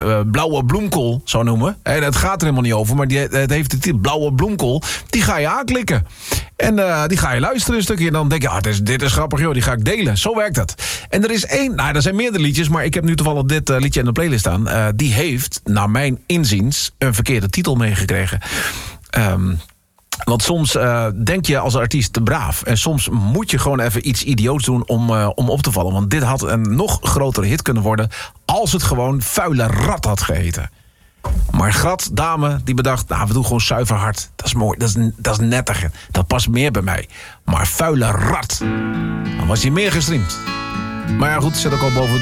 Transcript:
Blauwe Bloemkool zou noemen. En het gaat er helemaal niet over, maar het heeft de titel Blauwe Bloemkool. Die ga je aanklikken. En die ga je luisteren een stukje. En dan denk je, dit is grappig, joh, die ga ik delen. Zo werkt dat. En er is er zijn meerdere liedjes, maar ik heb nu toevallig dit liedje in de playlist staan. Die heeft, naar mijn inziens, een verkeerde titel meegekregen. Want soms denk je als artiest te braaf. En soms moet je gewoon even iets idioots doen om op te vallen. Want dit had een nog grotere hit kunnen worden als het gewoon Vuile Rat had geheten. Maar Grat, dame, die bedacht, we doen gewoon Zuiver Hart. Dat is mooi, dat is nettiger. Dat past meer bij mij. Maar Vuile Rat, dan was hij meer gestreamd. Maar ja, goed, zit ook al boven